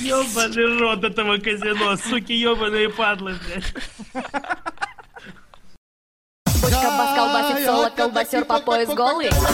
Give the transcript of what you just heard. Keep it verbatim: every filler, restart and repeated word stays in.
Ёбаный рот этого казино, суки ёбаные падлы, блядь. Бочка бас колбасит, соло колбасер по пояс голый.